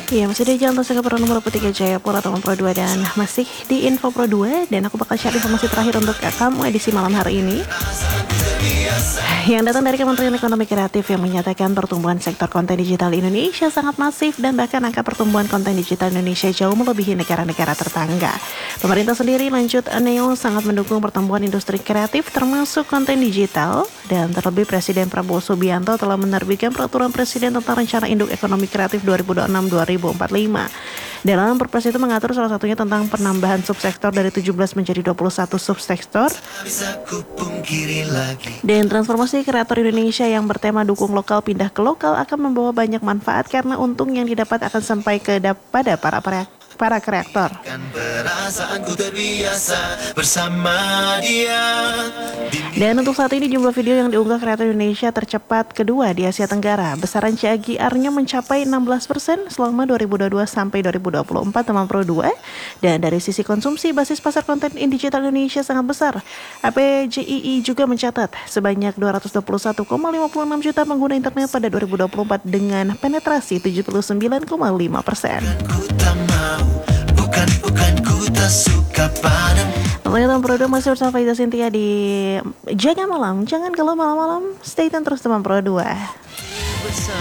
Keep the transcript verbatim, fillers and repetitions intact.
Iya, masih di Jalan Tosega Pro nomor tiga Jayapura Taman Pro dua dan masih di Info Pro dua dan aku bakal share informasi terakhir untuk kamu edisi malam hari ini yang datang dari Kementerian Ekonomi Kreatif yang menyatakan pertumbuhan sektor konten digital Indonesia sangat masif dan bahkan angka pertumbuhan konten digital Indonesia jauh melebihi negara-negara tetangga. Pemerintah sendiri lanjut Neo sangat mendukung pertumbuhan industri kreatif termasuk konten digital dan terlebih Presiden Prabowo Subianto telah menerbitkan peraturan Presiden tentang Rencana Induk Ekonomi Kreatif dua ribu dua puluh enam sampai dua ribu empat puluh lima. Dalam Perpres itu mengatur salah satunya tentang penambahan subsektor dari tujuh belas menjadi dua puluh satu subsektor dan transformasi kreator Indonesia yang bertema dukung lokal pindah ke lokal akan membawa banyak manfaat karena untung yang didapat akan sampai ke pada para para para kreator. Dan untuk saat ini jumlah video yang diunggah kreator Indonesia tercepat kedua di Asia Tenggara. Besaran C A G R-nya mencapai enam belas persen selama dua ribu dua puluh dua sampai dua ribu dua puluh empat Taman Pro dua. Dan dari sisi konsumsi, basis pasar konten digital Indonesia sangat besar. A P J I I juga mencatat sebanyak dua ratus dua puluh satu koma lima puluh enam juta pengguna internet pada dua ribu dua puluh empat dengan penetrasi tujuh puluh sembilan koma lima persen. Bukan, bukan ku tak suka padamu. Taman Pro dua masih bersama Faiza Cynthia di Jaga Malam. Jangan kalau malam-malam, stay tune terus Taman Pro dua.